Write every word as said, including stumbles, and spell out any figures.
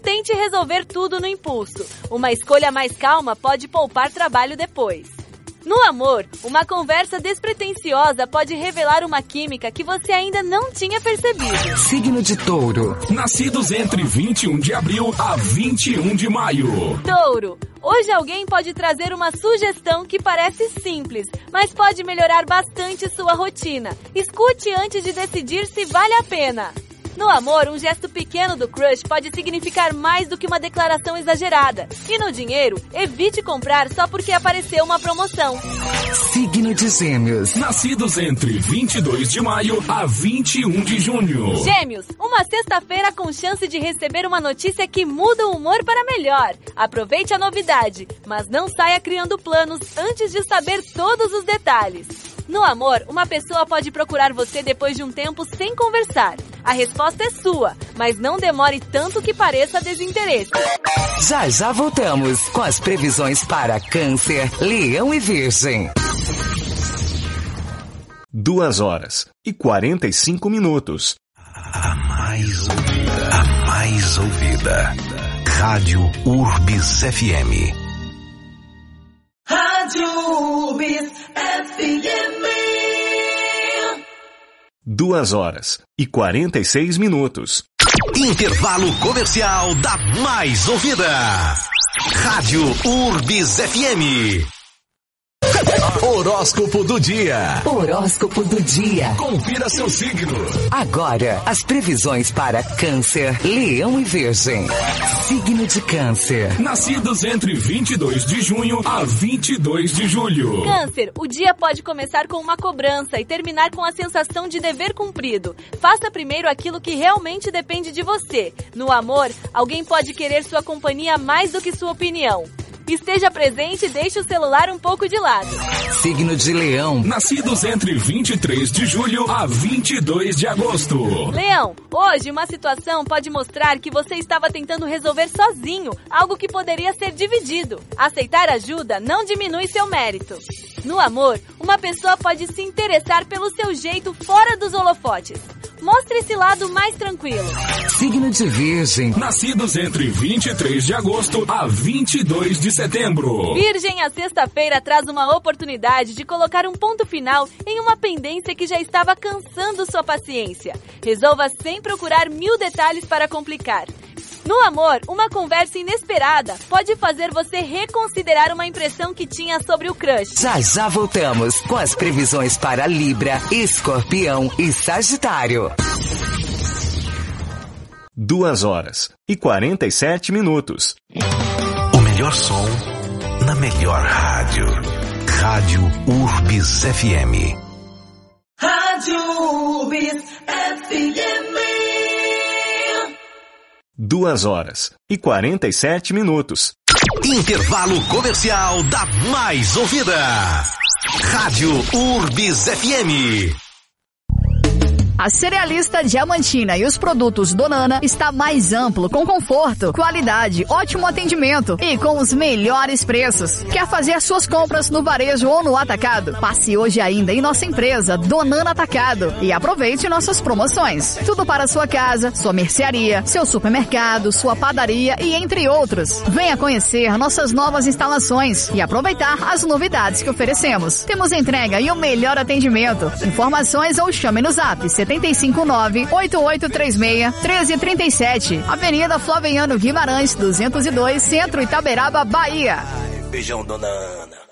tente resolver tudo no impulso. Uma escolha mais calma pode poupar trabalho depois. No amor, uma conversa despretensiosa pode revelar uma química que você ainda não tinha percebido. Signo de Touro. Nascidos entre vinte e um de abril a vinte e um de maio. Touro, hoje alguém pode trazer uma sugestão que parece simples, mas pode melhorar bastante sua rotina. Escute antes de decidir se vale a pena. No amor, um gesto pequeno do crush pode significar mais do que uma declaração exagerada. E no dinheiro, evite comprar só porque apareceu uma promoção. Signo de Gêmeos. Nascidos entre vinte e dois de maio a vinte e um de junho. Gêmeos, uma sexta-feira com chance de receber uma notícia que muda o humor para melhor. Aproveite a novidade, mas não saia criando planos antes de saber todos os detalhes. No amor, uma pessoa pode procurar você depois de um tempo sem conversar. A resposta é sua, mas não demore tanto que pareça desinteresse. Já já voltamos com as previsões para Câncer, Leão e Virgem. Duas horas e quarenta e cinco minutos. A mais ouvida, a mais ouvida. Rádio Urbis F M. Rádio Urbis F M. Duas horas e quarenta e seis minutos. Intervalo comercial da mais ouvida. Rádio Urbis F M. Horóscopo do dia. Horóscopo do dia. Confira seu signo. Agora, as previsões para Câncer, Leão e Virgem. Signo de Câncer. Nascidos entre vinte e dois de junho a vinte e dois de julho. Câncer, o dia pode começar com uma cobrança e terminar com a sensação de dever cumprido. Faça primeiro aquilo que realmente depende de você. No amor, alguém pode querer sua companhia mais do que sua opinião. Esteja presente e deixe o celular um pouco de lado. Signo de Leão. Nascidos entre vinte e três de julho a vinte e dois de agosto. Leão, hoje uma situação pode mostrar que você estava tentando resolver sozinho algo que poderia ser dividido. Aceitar ajuda não diminui seu mérito. No amor, uma pessoa pode se interessar pelo seu jeito fora dos holofotes. Mostre esse lado mais tranquilo. Signo de Virgem. Nascidos entre vinte e três de agosto a vinte e dois de setembro. Virgem, a sexta-feira traz uma oportunidade de colocar um ponto final em uma pendência que já estava cansando sua paciência. Resolva sem procurar mil detalhes para complicar. No amor, uma conversa inesperada pode fazer você reconsiderar uma impressão que tinha sobre o crush. Já já voltamos com as previsões para Libra, Escorpião e Sagitário. Duas horas e quarenta e sete minutos. O melhor som na melhor rádio. Rádio Urbis F M. Rádio Urbis F M. Duas horas e quarenta e sete minutos. Intervalo comercial da mais ouvida. Rádio Urbis F M. A Cerealista Diamantina e os produtos Donana está mais amplo, com conforto, qualidade, ótimo atendimento e com os melhores preços. Quer fazer suas compras no varejo ou no atacado? Passe hoje ainda em nossa empresa Donana Atacado e aproveite nossas promoções. Tudo para sua casa, sua mercearia, seu supermercado, sua padaria e entre outros. Venha conhecer nossas novas instalações e aproveitar as novidades que oferecemos. Temos entrega e o melhor atendimento. Informações ou chame no zap setenta e cinco nove, oito oito três seis, um três três sete. Avenida Flaviano Guimarães, duzentos e dois, Centro, Itaberaba, Bahia. Beijão, dona Ana.